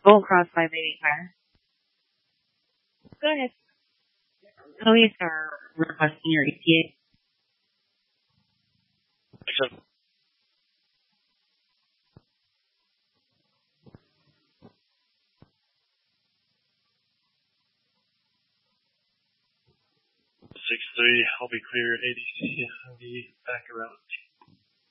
Don't cross my lady car. Go ahead. Police are requesting your ETA. Except 6-3, I'll be clear at ADC. I'll be back around